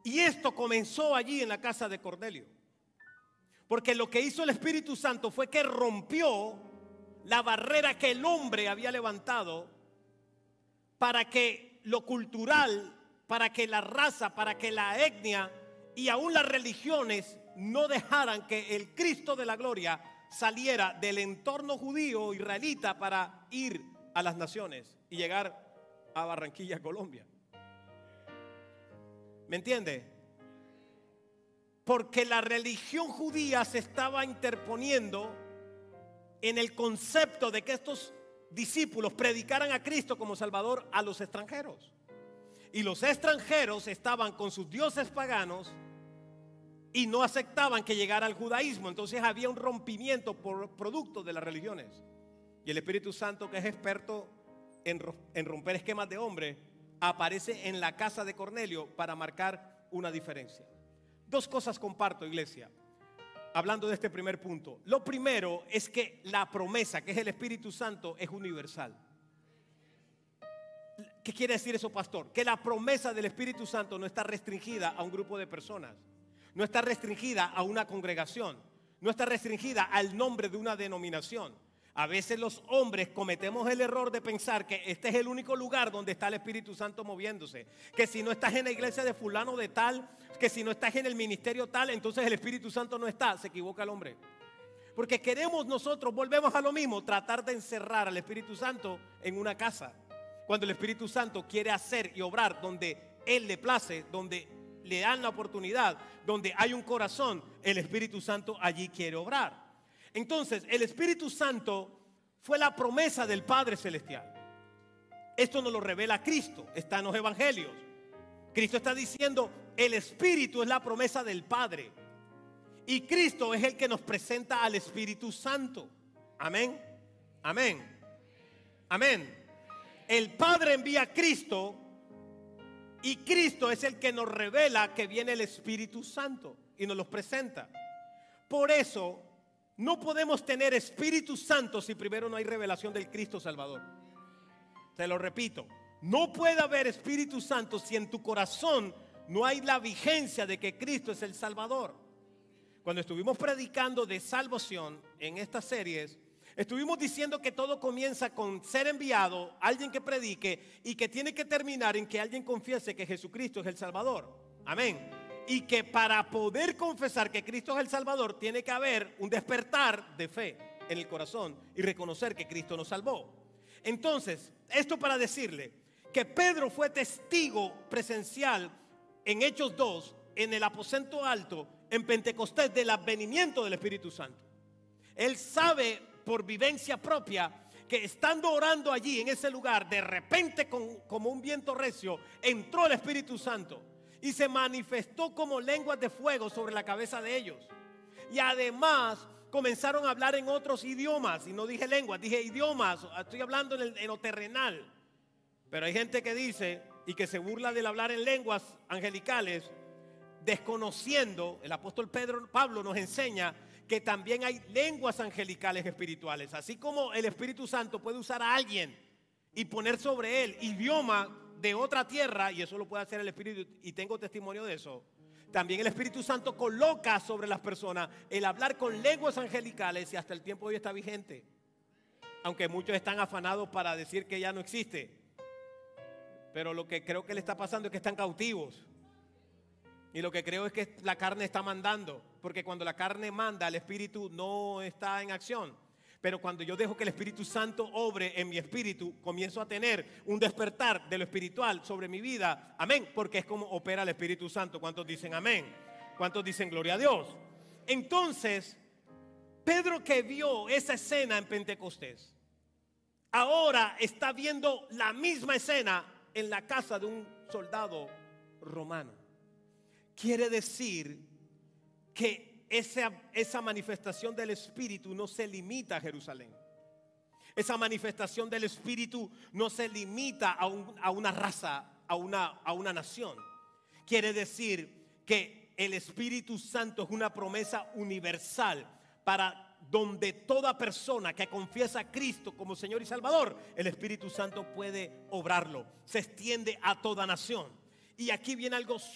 Y esto comenzó allí en la casa de Cornelio. Porque lo que hizo el Espíritu Santo fue que rompió la barrera que el hombre había levantado para que lo cultural, para que la raza, para que la etnia y aún las religiones no dejaran que el Cristo de la gloria saliera del entorno judío israelita para ir a las naciones y llegar a Barranquilla, Colombia. ¿Me entiende? Porque la religión judía se estaba interponiendo en el concepto de que estos discípulos predicaran a Cristo como Salvador a los extranjeros. Y los extranjeros estaban con sus dioses paganos y no aceptaban que llegara al judaísmo. Entonces había un rompimiento por producto de las religiones. Y el Espíritu Santo, que es experto en romper esquemas de hombre, aparece en la casa de Cornelio para marcar una diferencia. Dos cosas comparto, iglesia, hablando de este primer punto. Lo primero es que la promesa, que es el Espíritu Santo, es universal. ¿Qué quiere decir eso, pastor? Que la promesa del Espíritu Santo no está restringida a un grupo de personas, no está restringida a una congregación, no está restringida al nombre de una denominación. A veces los hombres cometemos el error de pensar que este es el único lugar donde está el Espíritu Santo moviéndose. Que si no estás en la iglesia de fulano de tal, que si no estás en el ministerio tal, entonces el Espíritu Santo no está. Se equivoca el hombre. Porque queremos nosotros, volvemos a lo mismo, tratar de encerrar al Espíritu Santo en una casa. Cuando el Espíritu Santo quiere hacer y obrar donde Él le place, donde le dan la oportunidad, donde hay un corazón, el Espíritu Santo allí quiere obrar. Entonces, el Espíritu Santo fue la promesa del Padre Celestial. Esto nos lo revela Cristo, está en los evangelios. Cristo está diciendo, el Espíritu es la promesa del Padre. Y Cristo es el que nos presenta al Espíritu Santo. Amén, amén, amén. El Padre envía a Cristo y Cristo es el que nos revela que viene el Espíritu Santo y nos los presenta. Por eso no podemos tener Espíritu Santo si primero no hay revelación del Cristo Salvador. Te lo repito, no puede haber Espíritu Santo si en tu corazón no hay la vigencia de que Cristo es el Salvador. Cuando estuvimos predicando de salvación en estas series, estuvimos diciendo que todo comienza con ser enviado, alguien que predique, y que tiene que terminar en que alguien confiese que Jesucristo es el Salvador. Amén. Y que para poder confesar que Cristo es el Salvador, tiene que haber un despertar de fe en el corazón y reconocer que Cristo nos salvó. Entonces, esto para decirle que Pedro fue testigo presencial en Hechos 2, en el aposento alto, en Pentecostés, del advenimiento del Espíritu Santo. Él sabe por vivencia propia que estando orando allí en ese lugar, de repente como un viento recio, entró el Espíritu Santo y se manifestó como lenguas de fuego sobre la cabeza de ellos. Y además comenzaron a hablar en otros idiomas. Y no dije lenguas, dije idiomas. Estoy hablando en lo terrenal. Pero hay gente que dice y que se burla del hablar en lenguas angelicales, desconociendo. El apóstol Pablo nos enseña que también hay lenguas angelicales espirituales. Así como el Espíritu Santo puede usar a alguien y poner sobre él idioma de otra tierra, y eso lo puede hacer el Espíritu, y tengo testimonio de eso. También el Espíritu Santo coloca sobre las personas el hablar con lenguas angelicales, y hasta el tiempo de hoy está vigente. Aunque muchos están afanados para decir que ya no existe. Pero lo que creo que le está pasando es que están cautivos. Y lo que creo es que la carne está mandando. Porque cuando la carne manda, el Espíritu no está en acción. Pero cuando yo dejo que el Espíritu Santo obre en mi espíritu, comienzo a tener un despertar de lo espiritual sobre mi vida. Amén. Porque es como opera el Espíritu Santo. ¿Cuántos dicen amén? ¿Cuántos dicen gloria a Dios? Entonces, Pedro, que vio esa escena en Pentecostés, ahora está viendo la misma escena en la casa de un soldado romano. Quiere decir que esa manifestación del Espíritu no se limita a Jerusalén. Esa manifestación del Espíritu no se limita a una raza, a una nación. Quiere decir que el Espíritu Santo es una promesa universal para donde toda persona que confiesa a Cristo como Señor y Salvador, el Espíritu Santo puede obrarlo. Se extiende a toda nación. Y aquí viene algo